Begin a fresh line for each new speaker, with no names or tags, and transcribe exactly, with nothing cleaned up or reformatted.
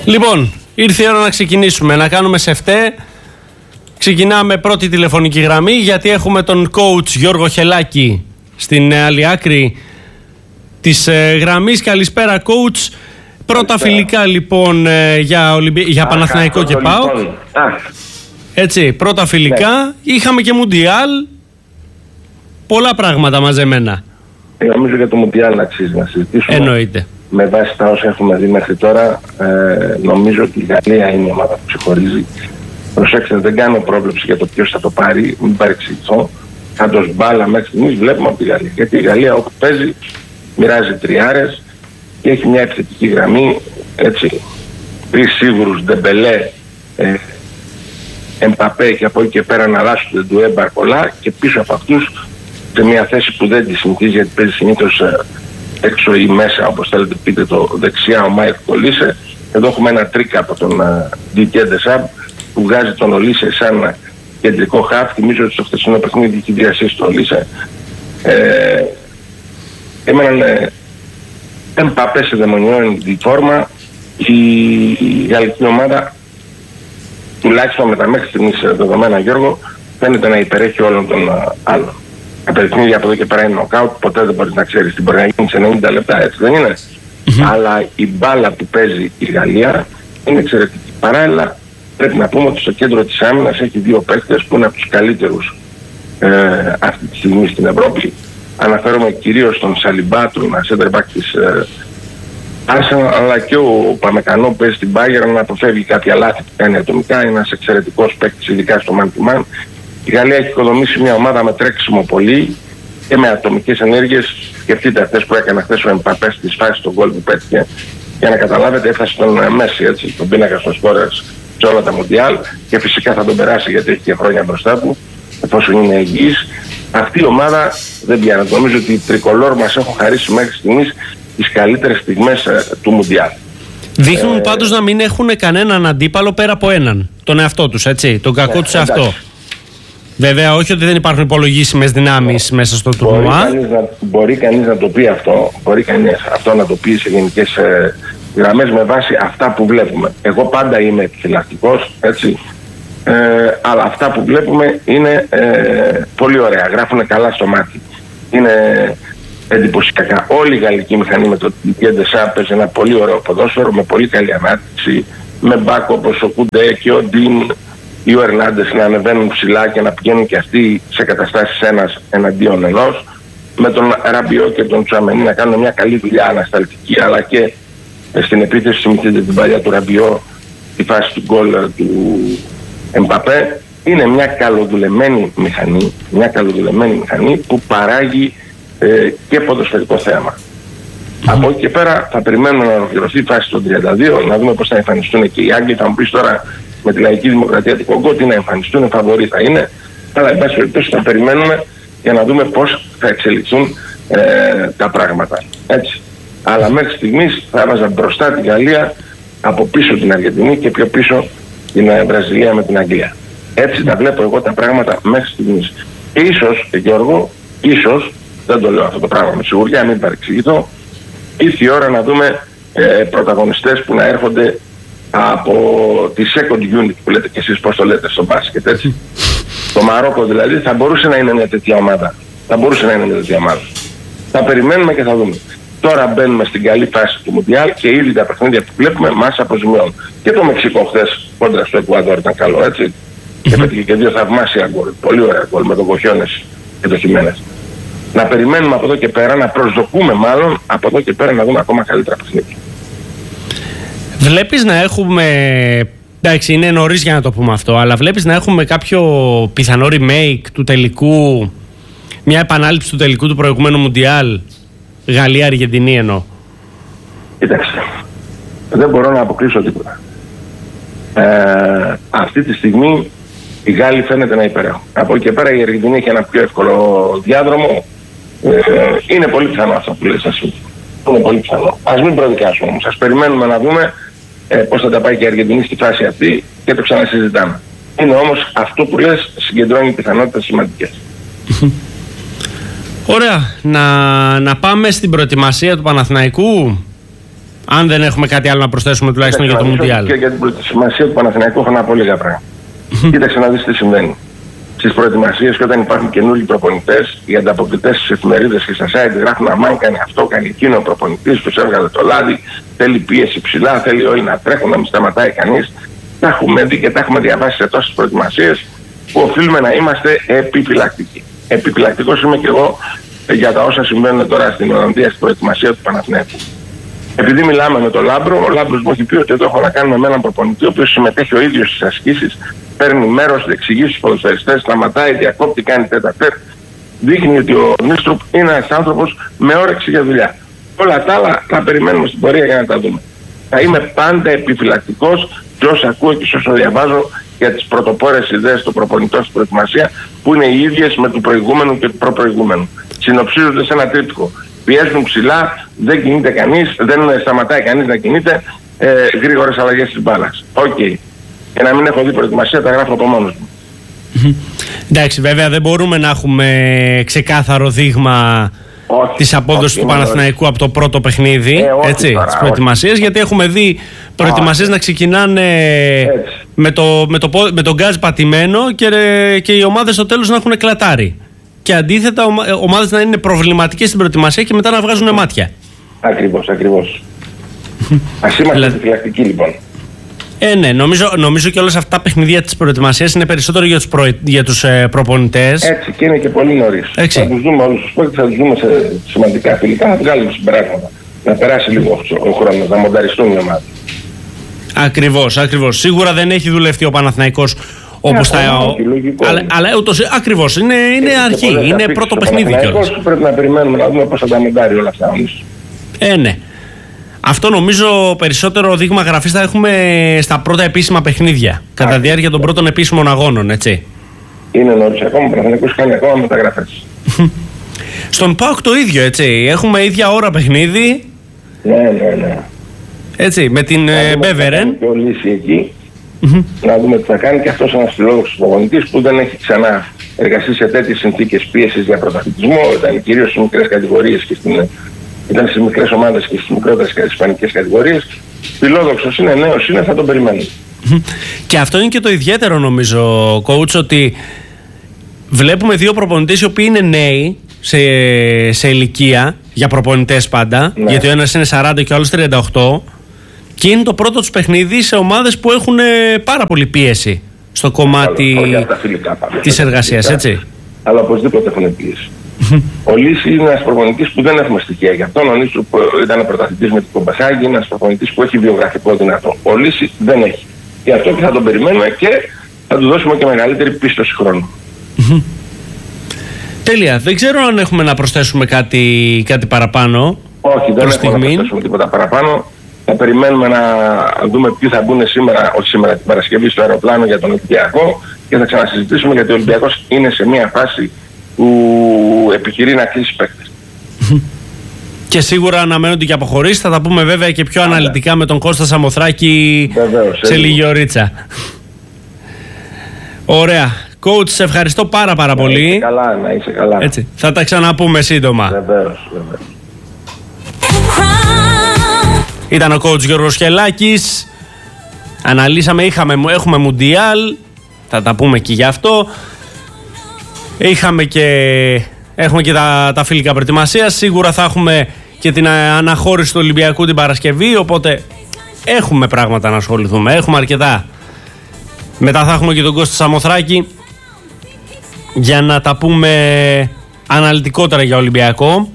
Λοιπόν, ήρθε η ώρα να ξεκινήσουμε, να κάνουμε σεφτέ. Ξεκινάμε πρώτη τηλεφωνική γραμμή, γιατί έχουμε τον coach Γιώργο Χελάκη στην άλλη άκρη της ε, γραμμής. Καλησπέρα coach. Πρώτα φιλικά λοιπόν ε, για, Ολυμπι... για Α, Παναθηναϊκό και ΠΑΟΚ. Έτσι, πρώτα φιλικά. Ναι. Είχαμε και Μουντιάλ. Πολλά πράγματα μαζεμένα.
Νομίζω για το Μουντιάλ αξίζει να συζητήσουμε.
Εννοείται.
Με βάση τα όσα έχουμε δει μέχρι τώρα, ε, νομίζω ότι η Γαλλία είναι η ομάδα που ξεχωρίζει. Προσέξτε, δεν κάνω πρόβλεψη για το ποιος θα το πάρει, μην παρεξηγηθώ. Πάντως μπάλα μέχρι στιγμής βλέπουμε από τη Γαλλία. Γιατί η Γαλλία όπου παίζει μοιράζει τριάρες και έχει μια επιθετική γραμμή. Έτσι, τρεις σίγουρους, Ντεμπελέ, ε, Εμπαπέ και από εκεί και πέρα να αλλάσουν τον Ντουέ, Μπαρκολά και πίσω από αυτούς σε μια θέση που δεν τη συνηθίζει γιατί παίζει συνήθως ε, έξω ή μέσα, όπως θέλετε πείτε το δεξιά, ο Μάικ Ολίσε. Εδώ έχουμε ένα τρίκ από τον Ντικέ Ντεσάμπ που βγάζει τον Ολίσε σαν κεντρικό χαφ. Θυμίζω ότι στο χθεσινό παιχνίδι είχε διασύσει τον Ολίσε. Ε, έμεναν ε, Εμπαπέ σε δαιμονιώδη φόρμα. Η, η γαλλική ομάδα, τουλάχιστον με τα μέχρι στιγμής δεδομένα, Γιώργο, φαίνεται να υπερέχει όλων των uh, άλλων. Τα παιχνίδια από εδώ και πέρα είναι νοκάουτ, ποτέ δεν μπορείς να ξέρεις τι μπορεί να γίνει σε ενενήντα λεπτά, έτσι δεν είναι? Mm-hmm. Αλλά η μπάλα που παίζει η Γαλλία είναι εξαιρετική. Παράλληλα, πρέπει να πούμε ότι στο κέντρο της άμυνας έχει δύο παίκτες που είναι από τους καλύτερους ε, αυτή τη στιγμή στην Ευρώπη. Αναφέρομαι κυρίως στον Σαλιμπά, τον center back της ε, Arsenal, αλλά και ο Παμεκανό που παίζει στην Bayern να αποφεύγει κάποια λάθη που κάνει ατομικά. Είναι ένας εξαιρετικός παίκτης, ειδικά στο man to man. Η Γαλλία έχει οικοδομήσει μια ομάδα με τρέξιμο πολύ και με ατομικές ενέργειες. Σκεφτείτε αυτές που έκανε χθες ο Εμπαπέ στις φάσεις των γκολ που πέτυχε. Για να καταλάβετε, έφτασε τον Μέση, έτσι, τον πίνακα των σκόρερς σε όλα τα Μουντιάλ και φυσικά θα τον περάσει γιατί έχει και χρόνια μπροστά του, εφόσον είναι υγιής. Αυτή η ομάδα δεν πιάνει. Νομίζω ότι οι τρικολόρ μας έχουν χαρίσει μέχρι στιγμής τις καλύτερες στιγμές ε, του Μουντιάλ.
Δείχνουν ε, πάντως να μην έχουν κανέναν αντίπαλο πέρα από έναν. Τον εαυτό τους, έτσι, τον κακό ναι, τους εαυτό. Βέβαια, όχι ότι δεν υπάρχουν υπολογίσιμες δυνάμεις yeah. μέσα στο τουρνουά.
Μπορεί κανείς να το πει αυτό, μπορεί κανείς αυτό να το πει σε γενικές ε, γραμμές με βάση αυτά που βλέπουμε. Εγώ πάντα είμαι επιφυλακτικός, έτσι, ε, αλλά αυτά που βλέπουμε είναι ε, πολύ ωραία, γράφουν καλά στο μάτι. Είναι εντυπωσιακά. Όλη η γαλλική μηχανή με το Ντικέ Ντεσάμπ παίζει ένα πολύ ωραίο ποδόσφαιρο, με πολύ καλή ανάπτυξη, με μπακ όπως ο Κουντέ και ο Ντίν ή ο Ερνάντες να ανεβαίνουν ψηλά και να πηγαίνουν και αυτοί σε καταστάσεις ένας εναντίον ενός, με τον Ραμπιό και τον Τσουαμενί να κάνουν μια καλή δουλειά ανασταλτική, αλλά και στην επίθεση θυμηθείτε την παλιά του Ραμπιό, τη φάση του γκολ του Εμπαπέ. Είναι μια καλοδουλεμένη μηχανή, μια καλοδουλεμένη μηχανή που παράγει ε, και ποδοσφαιρικό θέαμα. Mm-hmm. Από εκεί και πέρα θα περιμένουμε να ολοκληρωθεί η φάση των τριάντα δύο, να δούμε πώς θα εμφανιστούν και οι Άγγλοι. Θα μου πεις τώρα με τη Λαϊκή Δημοκρατία του Κογκό τι να εμφανιστούν, φαβορί θα είναι, αλλά εν πάση περιπτώσει θα περιμένουμε για να δούμε πώς θα εξελιχθούν ε, τα πράγματα. Έτσι. Αλλά μέχρι στιγμής θα έβαζα μπροστά τη Γαλλία, από πίσω την Αργεντινή και πιο πίσω την Βραζιλία με την Αγγλία. Έτσι τα βλέπω εγώ τα πράγματα μέχρι στιγμής. Και ίσως, Γιώργο, ίσως, δεν το λέω αυτό το πράγμα με σιγουριά, μην παρεξηγηθώ, ήρθε η ώρα να δούμε ε, πρωταγωνιστές που να έρχονται από τη second unit που λέτε και εσείς πώς το λέτε στο μπάσκετ, έτσι. Το Μαρόκο δηλαδή θα μπορούσε να είναι μια τέτοια ομάδα. Θα μπορούσε να είναι μια τέτοια ομάδα. Θα περιμένουμε και θα δούμε. Τώρα μπαίνουμε στην καλή φάση του Μουντιάλ και ήδη τα παιχνίδια που βλέπουμε μας αποζημιώνουν. Και το Μεξικό χθες κόντρα στο Εκουαδόρ ήταν καλό, έτσι. Mm-hmm. Και πέτυχε και δύο θαυμάσια γκολ. Πολύ ωραία γκολ με τον Κοχιόνες και τον Χιμένες. Να περιμένουμε από εδώ και πέρα, να προσδοκούμε μάλλον από εδώ και πέρα να δούμε ακόμα καλύτερα παιχνίδια.
Βλέπεις να έχουμε, εντάξει είναι νωρίς για να το πούμε αυτό, αλλά βλέπεις να έχουμε κάποιο πιθανό remake του τελικού, μια επανάληψη του τελικού του προηγούμενου Μουντιάλ, Γαλλία-Αργεντινή εννοώ?
Κοίταξε, δεν μπορώ να αποκλείσω τίποτα. Ε, αυτή τη στιγμή οι Γάλλοι φαίνεται να υπερέχουν. Από εκεί και πέρα η Αργεντινή έχει ένα πιο εύκολο διάδρομο. Ε, είναι πολύ πιθανό αυτό που λες εσύ. Είναι πολύ πιθανό. Ας μην προδικάσουμε όμως. Ας περιμένουμε να δούμε ε, πώς θα τα πάει και η Αργεντινή στη φάση αυτή και το ξανασυζητάμε. Είναι όμως αυτό που λες συγκεντρώνει πιθανότητες σημαντικές.
Ωραία. Να, να πάμε στην προετοιμασία του Παναθηναϊκού. Αν δεν έχουμε κάτι άλλο να προσθέσουμε τουλάχιστον για το Μουντιάλ.
Και για την προετοιμασία του Παναθηναϊκού έχω να πω λίγα πράγματα. Κοίταξε να δεις τι συμβαίνει. Στις προετοιμασίες και όταν υπάρχουν καινούργιοι προπονητές, οι ανταποκριτές στις εφημερίδες και στα site γράφουν αμάν κάνει αυτό, κάνει εκείνο ο προπονητής, τους έβγαλε το λάδι, θέλει πίεση ψηλά, θέλει όλοι να τρέχουν, να μην σταματάει κανείς. Τα έχουμε δει και τα έχουμε διαβάσει σε τόσες προετοιμασίες που οφείλουμε να είμαστε επιφυλακτικοί. Επιφυλακτικός είμαι και εγώ για τα όσα συμβαίνουν τώρα στην Ολλανδία στην προετοιμασία του Παναθηναϊκού. Επειδή μιλάμε με τον Λάμπρο, ο Λάμπρος μου έχει πει ότι εδώ έχω να κάνουμε με έναν προπονητή ο οποίος συμμετέχει ο ίδιος στις ασκήσεις, παίρνει μέρος, εξηγήσει στους ποδοσφαιριστές, σταματάει, διακόπτει, κάνει τέτα-τέτ. Δείχνει ότι ο Νίστρουπ είναι ένας άνθρωπος με όρεξη για δουλειά. Όλα τα άλλα θα περιμένουμε στην πορεία για να τα δούμε. Θα είμαι πάντα επιφυλακτικός και όσο ακούω και όσο διαβάζω για τις πρωτοπόρες ιδέες των προπονητών στην προετοιμασία που είναι οι ίδιες με του προηγούμενου και του προπροηγούμενου. Συνοψίζονται σε ένα τρίπτυχο. Πιέζουν ψηλά, δεν κινείται κανείς, δεν σταματάει κανείς να κινείται, ε, γρήγορες αλλαγές της μπάλας. Οκ. Okay. Και να μην έχω δει προετοιμασία, τα γράφω από μόνος μου.
Εντάξει, βέβαια δεν μπορούμε να έχουμε ξεκάθαρο δείγμα της απόδοσης του Παναθηναϊκού από το πρώτο παιχνίδι, ε, έτσι, τώρα, τις προετοιμασίες, γιατί έχουμε δει προετοιμασίες να ξεκινάνε με, το, με, το, με τον γκάζ πατημένο και, και οι ομάδες στο τέλος να έχουν κλατάρει. Και αντίθετα ομάδες να είναι προβληματικές στην προετοιμασία και μετά να βγάζουν μάτια. Ακριβώς,
ακριβώς. Ας είμαστε επιφυλακτικοί λοιπόν.
Ε, ναι, νομίζω, νομίζω και όλα αυτά τα παιχνίδια της προετοιμασίας είναι περισσότερο για τους, προ, για τους ε, προπονητές.
Έτσι, και είναι και πολύ νωρίς.
Έτσι.
Θα τους δούμε όλους τους παίκτες, θα τους δούμε σε σημαντικά φιλικά, θα βγάλουμε συμπεράσματα. Να περάσει λίγο ο χρόνος, να μονταριστούν οι ομάδες.
Ακριβώς, ακριβώς. Σίγουρα δεν έχει δουλευτεί ο Παναθηναϊκός όπως τα. Αλλά, αλλά ούτως, ακριβώς, είναι, είναι αρχή, είναι πρώτο παιχνίδι κιόλας.
Πρέπει να περιμένουμε να δούμε πώς θα τα μοντάρει όλα αυτά.
Ε, ναι. Αυτό νομίζω περισσότερο δείγμα γραφής θα έχουμε στα πρώτα επίσημα παιχνίδια. Κατά τη διάρκεια των πρώτων επίσημων αγώνων, έτσι.
Είναι νωρίς ακόμα, ο Παναθηναϊκός κάνει ακόμα μεταγραφές.
Στον ΠΑΟΚ το ίδιο, έτσι. Έχουμε ίδια ώρα παιχνίδι.
Ναι, ναι, ναι.
Έτσι, με την Μπέβερεν.
Και ο Λύση εκεί. Mm-hmm. Να δούμε τι θα κάνει και αυτός ένας φιλόδοξος προπονητής που δεν έχει ξανά εργαστεί σε τέτοιες συνθήκες πίεσης για πρωταθλητισμό. Ήταν κυρίως στις μικρές κατηγορίες και στην. Ήταν στις μικρές ομάδες και στις μικρότερες ισπανικές κατηγορίες. Φιλόδοξος είναι, νέος είναι, θα τον περιμένουμε.
Και αυτό είναι και το ιδιαίτερο νομίζω, coach, ότι βλέπουμε δύο προπονητές οι οποίοι είναι νέοι σε, σε ηλικία, για προπονητές πάντα, ναι. Γιατί ο ένας είναι σαράντα και ο άλλος τριάντα οκτώ, και είναι το πρώτο τους παιχνίδι σε ομάδες που έχουν πάρα πολύ πίεση στο κομμάτι της εργασίας, έτσι.
Αλλά οπωσδήποτε έχουν πίεση. Ο Λύση είναι ένας προπονητής που δεν έχουμε στοιχεία για αυτόν. Ο Λύση που ήταν πρωταθλητής με την Κομπασάγη είναι ένας προπονητής που έχει βιογραφικό δυνατό. Ο Λύση δεν έχει. Γι' αυτό και θα τον περιμένουμε και θα του δώσουμε και μεγαλύτερη πίστοση χρόνου.
Τέλεια. Δεν ξέρω αν έχουμε να προσθέσουμε κάτι, κάτι παραπάνω.
Όχι, δεν έχουμε να προσθέσουμε τίποτα παραπάνω. Θα περιμένουμε να δούμε ποιοι θα μπουν σήμερα, όχι σήμερα, την Παρασκευή στο αεροπλάνο για τον Ολυμπιακό και θα ξανασυζητήσουμε γιατί ο Ολυμπιακός είναι σε μια φάση που επιχειρεί να κλείσει παίκτες.
Και σίγουρα αναμένονται και αποχωρήσεις. Θα τα πούμε βέβαια και πιο Άρα. αναλυτικά με τον Κώστα Σαμοθράκη βεβαίως, σε λίγη ωρίτσα. Ωραία. Coach, σε ευχαριστώ πάρα πάρα
να
πολύ.
Είσαι καλά, να είσαι καλά.
Έτσι. Θα τα ξαναπούμε σύντομα.
Βεβαίως, βεβαίως.
Ήταν ο coach Γιώργος Χελάκης. Αναλύσαμε, είχαμε, έχουμε Μουντιάλ. Θα τα πούμε και γι' αυτό. Είχαμε και, έχουμε και τα, τα φιλικά προετοιμασία. Σίγουρα θα έχουμε και την αναχώρηση του Ολυμπιακού την Παρασκευή. Οπότε έχουμε πράγματα να ασχοληθούμε. Έχουμε αρκετά. Μετά θα έχουμε και τον Κώστα Σαμοθράκη για να τα πούμε αναλυτικότερα για Ολυμπιακό.